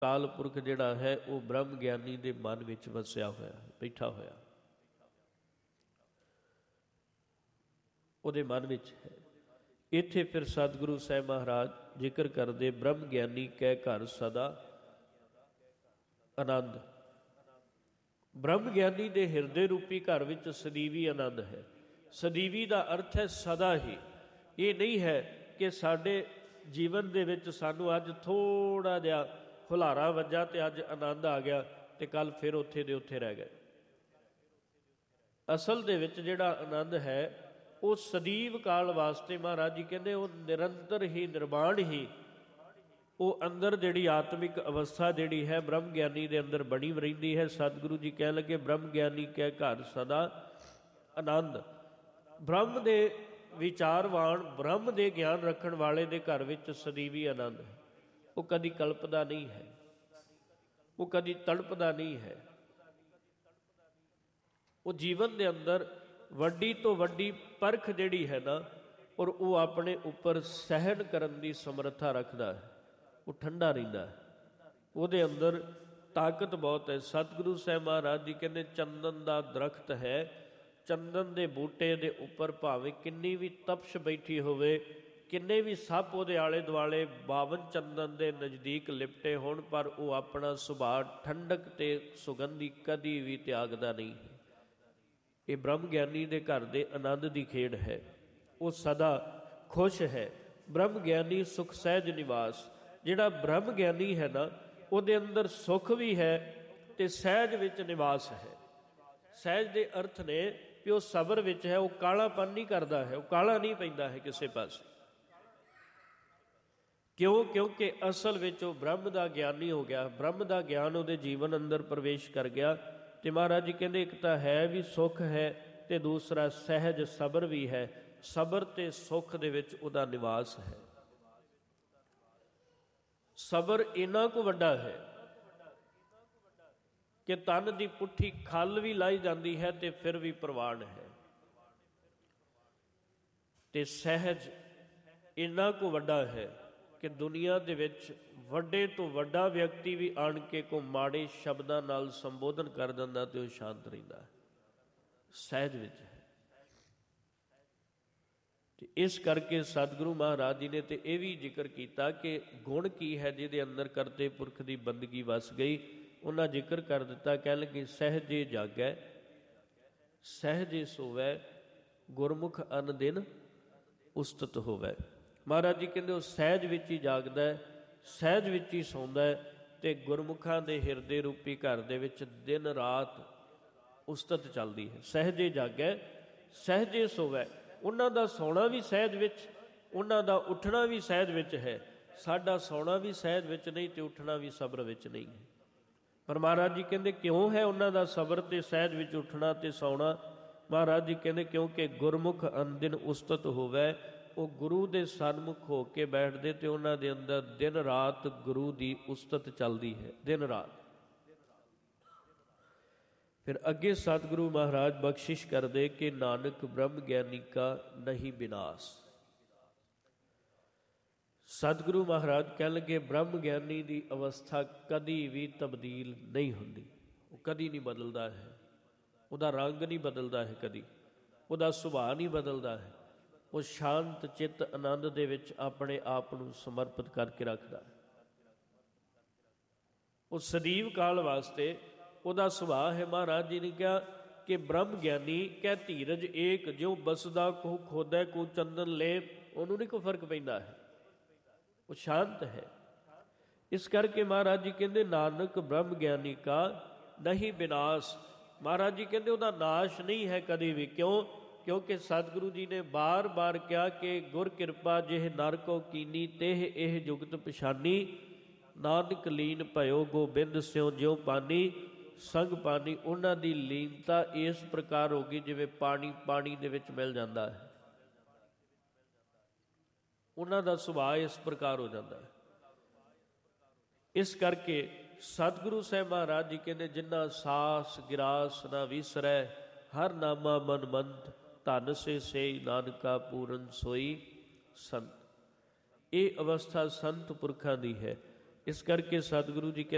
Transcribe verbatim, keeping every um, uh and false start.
ਕਾਲ ਪੁਰਖ ਜਿਹੜਾ ਹੈ ਉਹ ਬ੍ਰਹਮ ਗਿਆਨੀ ਦੇ ਮਨ ਵਿੱਚ ਵਸਿਆ ਹੋਇਆ, ਬੈਠਾ ਹੋਇਆ, ਉਹਦੇ ਮਨ ਵਿੱਚ ਹੈ। ਇੱਥੇ ਫਿਰ ਸਤਿਗੁਰੂ ਸਾਹਿਬ ਮਹਾਰਾਜ ਜ਼ਿਕਰ ਕਰਦੇ, ਬ੍ਰਹਮ ਗਿਆਨੀ ਕੈ ਘਰ ਸਦਾ ਆਨੰਦ। ਬ੍ਰਹਮ ਗਿਆਨੀ ਦੇ ਹਿਰਦੇ ਰੂਪੀ ਘਰ ਵਿੱਚ ਸਦੀਵੀ ਆਨੰਦ ਹੈ। ਸਦੀਵੀ ਦਾ ਅਰਥ ਹੈ ਸਦਾ ਹੀ। ਇਹ ਨਹੀਂ ਹੈ ਕਿ ਸਾਡੇ ਜੀਵਨ ਦੇ ਵਿੱਚ ਸਾਨੂੰ ਅੱਜ ਥੋੜ੍ਹਾ ਜਿਹਾ ਹੁਲਾਰਾ ਵੱਜਾ ਅਤੇ ਅੱਜ ਆਨੰਦ ਆ ਗਿਆ ਅਤੇ ਕੱਲ੍ਹ ਫਿਰ ਉੱਥੇ ਦੇ ਉੱਥੇ ਰਹਿ ਗਏ। ਅਸਲ ਦੇ ਵਿੱਚ ਜਿਹੜਾ ਆਨੰਦ ਹੈ ਉਹ ਸਦੀਵ ਕਾਲ ਵਾਸਤੇ ਮਹਾਰਾਜ ਜੀ ਕਹਿੰਦੇ ਉਹ ਨਿਰੰਤਰ ਹੀ, ਨਿਰਵਾਣ ਹੀ, ਉਹ ਅੰਦਰ ਜਿਹੜੀ ਆਤਮਿਕ ਅਵਸਥਾ ਜਿਹੜੀ ਹੈ ਬ੍ਰਹਮ ਗਿਆਨੀ ਦੇ ਅੰਦਰ ਬਣੀ ਰਹਿੰਦੀ ਹੈ। ਸਤਿਗੁਰੂ ਜੀ ਕਹਿਣ ਲੱਗੇ, ਬ੍ਰਹਮ ਗਿਆਨੀ ਕੈ ਘਰ ਸਦਾ ਆਨੰਦ। ਬ੍ਰਹਮ ਦੇ ਵਿਚਾਰਵਾਨ, ਬ੍ਰਹਮ ਦੇ ਗਿਆਨ ਰੱਖਣ ਵਾਲੇ ਦੇ ਘਰ ਵਿੱਚ ਸਦੀਵੀ ਆਨੰਦ ਹੈ। ਉਹ ਕਦੀ ਕਲਪਦਾ ਨਹੀਂ ਹੈ, ਉਹ ਕਦੀ ਤੜਪਦਾ ਨਹੀਂ ਹੈ। ਉਹ ਜੀਵਨ ਦੇ ਅੰਦਰ ਵੱਡੀ ਤੋਂ ਵੱਡੀ ਪਰਖ ਜਿਹੜੀ ਹੈ ਨਾ, ਔਰ ਉਹ ਆਪਣੇ ਉੱਪਰ ਸਹਿਣ ਕਰਨ ਦੀ ਸਮਰੱਥਾ ਰੱਖਦਾ ਹੈ। ਉਹ ਠੰਡਾ ਰਹਿੰਦਾ ਹੈ, ਉਹਦੇ ਅੰਦਰ ਤਾਕਤ ਬਹੁਤ ਹੈ। ਸਤਿਗੁਰੂ ਸਾਹਿਬ ਮਹਾਰਾਜ ਜੀ ਕਹਿੰਦੇ, ਚੰਦਨ ਦਾ ਦਰਖਤ ਹੈ, ਚੰਦਨ ਦੇ ਬੂਟੇ ਦੇ ਉੱਪਰ ਭਾਵੇਂ ਕਿੰਨੀ ਵੀ ਤਪਸ਼ ਬੈਠੀ ਹੋਵੇ, ਕਿੰਨੇ ਵੀ ਸੱਪ ਉਹਦੇ ਆਲੇ ਦੁਆਲੇ ਬਾਵਨ ਚੰਦਨ ਦੇ ਨਜ਼ਦੀਕ ਲਿਪਟੇ ਹੋਣ, ਪਰ ਉਹ ਆਪਣਾ ਸੁਭਾਅ ਠੰਡਕ ਅਤੇ ਸੁਗੰਧੀ ਕਦੀ ਵੀ ਤਿਆਗਦਾ ਨਹੀਂ। ਇਹ ਬ੍ਰਹਮ ਗਿਆਨੀ ਦੇ ਘਰ ਦੇ ਆਨੰਦ ਦੀ ਖੇਡ ਹੈ। ਉਹ ਸਦਾ ਖੁਸ਼ ਹੈ। ਬ੍ਰਹਮ ਗਿਆਨੀ ਸੁਖ ਸਹਿਜ ਨਿਵਾਸ। ਜਿਹੜਾ ਬ੍ਰਹਮ ਗਿਆਨੀ ਹੈ ਨਾ, ਉਹਦੇ ਅੰਦਰ ਸੁੱਖ ਵੀ ਹੈ ਅਤੇ ਸਹਿਜ ਵਿੱਚ ਨਿਵਾਸ ਹੈ। ਸਹਿਜ ਦੇ ਅਰਥ ਨੇ ਵੀ ਉਹ ਸਬਰ ਵਿੱਚ ਹੈ, ਉਹ ਕਾਲਾਪਨ ਨਹੀਂ ਕਰਦਾ ਹੈ, ਉਹ ਕਾਲਾ ਨਹੀਂ ਪੈਂਦਾ ਹੈ ਕਿਸੇ ਪਾਸੇ। ਕਿਉਂ? ਕਿਉਂਕਿ ਅਸਲ ਵਿੱਚ ਉਹ ਬ੍ਰਹਮ ਦਾ ਗਿਆਨੀ ਹੋ ਗਿਆ। ਬ੍ਰਹਮ ਦਾ ਗਿਆਨ ਉਹਦੇ ਜੀਵਨ ਅੰਦਰ ਪ੍ਰਵੇਸ਼ ਕਰ ਗਿਆ। ਅਤੇ ਮਹਾਰਾਜ ਜੀ ਕਹਿੰਦੇ, ਇੱਕ ਤਾਂ ਹੈ ਵੀ ਸੁੱਖ ਹੈ ਅਤੇ ਦੂਸਰਾ ਸਹਿਜ ਸਬਰ ਵੀ ਹੈ। ਸਬਰ ਅਤੇ ਸੁੱਖ ਦੇ ਵਿੱਚ ਉਹਦਾ ਨਿਵਾਸ ਹੈ। ਸਬਰ ਇੰਨਾ ਕੁ ਵੱਡਾ ਹੈ ਕਿ ਤਨ ਦੀ ਪੁੱਠੀ ਖੱਲ ਵੀ ਲਾਈ ਜਾਂਦੀ ਹੈ ਅਤੇ ਫਿਰ ਵੀ ਪ੍ਰਵਾਨ ਹੈ। ਅਤੇ ਸਹਿਜ ਇੰਨਾ ਕੁ ਵੱਡਾ ਹੈ ਕਿ ਦੁਨੀਆ ਦੇ ਵਿੱਚ ਵੱਡੇ ਤੋਂ ਵੱਡਾ ਵਿਅਕਤੀ ਵੀ ਆਣ ਕੇ ਕੋ ਮਾੜੇ ਸ਼ਬਦਾਂ ਨਾਲ ਸੰਬੋਧਨ ਕਰ ਦਿੰਦਾ ਅਤੇ ਉਹ ਸ਼ਾਂਤ ਰਹਿੰਦਾ। ਸਹਿਜ ਵਿੱਚ ਹੈ। ਅਤੇ ਇਸ ਕਰਕੇ ਸਤਿਗੁਰੂ ਮਹਾਰਾਜ ਜੀ ਨੇ ਤਾਂ ਇਹ ਵੀ ਜ਼ਿਕਰ ਕੀਤਾ ਕਿ ਗੁਣ ਕੀ ਹੈ ਜਿਹਦੇ ਅੰਦਰ ਕਰਤੇ ਪੁਰਖ ਦੀ ਬੰਦਗੀ ਵਸ ਗਈ। ਉਹਨਾਂ ਜ਼ਿਕਰ ਕਰ ਦਿੱਤਾ, ਕਹਿ ਲੱਗੇ, ਸਹਿਜੇ ਜਾਗੈ ਸਹਿਜੇ ਸੋਵੈ, ਗੁਰਮੁਖ ਅਨ ਦਿਨ ਉਸਤਤ ਹੋਵੈ। ਮਹਾਰਾਜ ਜੀ ਕਹਿੰਦੇ ਉਹ ਸਹਿਜ ਵਿੱਚ ਹੀ ਜਾਗਦਾ ਹੈ, ਸਹਿਜ ਵਿੱਚ ਹੀ ਸੌਂਦਾ ਹੈ, ਅਤੇ ਗੁਰਮੁਖਾਂ ਦੇ ਹਿਰਦੇ ਰੂਪੀ ਘਰ ਦੇ ਵਿੱਚ ਦਿਨ ਰਾਤ ਉਸਤਤ ਚੱਲਦੀ ਹੈ। ਸਹਿਜੇ ਜਾਗੈ ਸਹਿਜੇ ਸੋਵੈ। ਉਹਨਾਂ ਦਾ ਸੌਣਾ ਵੀ ਸਹਿਜ ਵਿੱਚ, ਉਹਨਾਂ ਦਾ ਉੱਠਣਾ ਵੀ ਸਹਿਜ ਵਿੱਚ ਹੈ। ਸਾਡਾ ਸੌਣਾ ਵੀ ਸਹਿਜ ਵਿੱਚ ਨਹੀਂ ਅਤੇ ਉੱਠਣਾ ਵੀ ਸਬਰ ਵਿੱਚ ਨਹੀਂ ਹੈ। ਪਰ ਮਹਾਰਾਜ ਜੀ ਕਹਿੰਦੇ ਕਿਉਂ ਹੈ ਉਹਨਾਂ ਦਾ ਸਬਰ ਅਤੇ ਸਹਿਜ ਵਿੱਚ ਉੱਠਣਾ ਅਤੇ ਸੌਣਾ? ਮਹਾਰਾਜ ਜੀ ਕਹਿੰਦੇ ਕਿਉਂਕਿ ਗੁਰਮੁਖ ਅਨਦਿਨ ਉਸਤਤ ਹੋਵੈ। ਉਹ ਗੁਰੂ ਦੇ ਸਨਮੁਖ ਹੋ ਕੇ ਬੈਠਦੇ ਅਤੇ ਉਹਨਾਂ ਦੇ ਅੰਦਰ ਦਿਨ ਰਾਤ ਗੁਰੂ ਦੀ ਉਸਤਤ ਚੱਲਦੀ ਹੈ, ਦਿਨ ਰਾਤ। ਫਿਰ ਅੱਗੇ ਸਤਿਗੁਰੂ ਮਹਾਰਾਜ ਬਖਸ਼ਿਸ਼ ਕਰਦੇ ਕਿ ਨਾਨਕ ਬ੍ਰਹਮ ਗਿਆਨੀ ਕਾ ਨਹੀਂ ਵਿਨਾਸ਼। ਸਤਿਗੁਰੂ ਮਹਾਰਾਜ ਕਹਿਣ ਲੱਗੇ, ਬ੍ਰਹਮ ਗਿਆਨੀ ਦੀ ਅਵਸਥਾ ਕਦੀ ਵੀ ਤਬਦੀਲ ਨਹੀਂ ਹੁੰਦੀ। ਉਹ ਕਦੀ ਨਹੀਂ ਬਦਲਦਾ ਹੈ, ਉਹਦਾ ਰੰਗ ਨਹੀਂ ਬਦਲਦਾ ਹੈ, ਕਦੀ ਉਹਦਾ ਸੁਭਾਅ ਨਹੀਂ ਬਦਲਦਾ ਹੈ। ਉਹ ਸ਼ਾਂਤ ਚਿੱਤ ਆਨੰਦ ਦੇ ਵਿੱਚ ਆਪਣੇ ਆਪ ਨੂੰ ਸਮਰਪਿਤ ਕਰਕੇ ਰੱਖਦਾ ਹੈ। ਉਹ ਸਦੀਵ ਕਾਲ ਵਾਸਤੇ ਉਹਦਾ ਸੁਭਾਅ ਹੈ। ਮਹਾਰਾਜ ਜੀ ਨੇ ਕਿਹਾ ਕਿ ਬ੍ਰਹਮ ਗਿਆਨੀ ਕਹਿ ਧੀਰਜ ਏਕ, ਜਿਉ ਬਸਦਾ ਕੋ ਖੋਦੈ ਕੋ ਚੰਦਨ ਲੇਪ। ਉਹਨੂੰ ਨਹੀਂ ਕੋਈ ਫਰਕ ਪੈਂਦਾ ਹੈ, ਉਹ ਸ਼ਾਂਤ ਹੈ। ਇਸ ਕਰਕੇ ਮਹਾਰਾਜ ਜੀ ਕਹਿੰਦੇ ਨਾਨਕ ਬ੍ਰਹਮ ਗਿਆਨੀ ਕਾ ਨਹੀਂ ਵਿਨਾਸ਼। ਮਹਾਰਾਜ ਜੀ ਕਹਿੰਦੇ ਉਹਦਾ ਨਾਸ਼ ਨਹੀਂ ਹੈ ਕਦੇ ਵੀ। ਕਿਉਂ? ਕਿਉਂਕਿ ਸਤਿਗੁਰੂ ਜੀ ਨੇ ਬਾਰ ਬਾਰ ਕਿਹਾ ਕਿ ਗੁਰ ਕਿਰਪਾ ਜਿਹ ਨਰ ਕੋ ਕੀਨੀ ਤੇਹ ਇਹ ਜੁਗਤ ਪਛਾਨੀ, ਨਾਨਕ ਲੀਨ ਭਇਓ ਗੋਬਿੰਦ ਸਿਉ ਜਿਉ ਪਾਨੀ ਸੰਗ ਪਾਨੀ। ਉਹਨਾਂ ਦੀ ਲੀਨਤਾ ਇਸ ਪ੍ਰਕਾਰ ਹੋ ਗਈ ਜਿਵੇਂ ਪਾਣੀ ਪਾਣੀ ਦੇ ਵਿੱਚ ਮਿਲ ਜਾਂਦਾ ਹੈ। ਉਹਨਾਂ ਦਾ ਸੁਭਾਅ ਇਸ ਪ੍ਰਕਾਰ ਹੋ ਜਾਂਦਾ ਹੈ। ਇਸ ਕਰਕੇ ਸਤਿਗੁਰੂ ਸਾਹਿਬ ਮਹਾਰਾਜ ਜੀ ਕਹਿੰਦੇ ਜਿਨ੍ਹਾਂ ਸਾਸ ਗਿਰਾਸ ਨਾ ਵਿਸਰੈ, ਹਰ ਨਾਮਾ ਮਨ ਮੰਤ, ਧਨ ਸੇ ਸੇਈ ਨਾਨਕਾ ਪੂਰਨ ਸੋਈ ਸੰਤ। ਇਹ ਅਵਸਥਾ ਸੰਤ ਪੁਰਖਾਂ ਦੀ ਹੈ। ਇਸ ਕਰਕੇ ਸਤਿਗੁਰੂ ਜੀ ਕਹਿੰਦੇ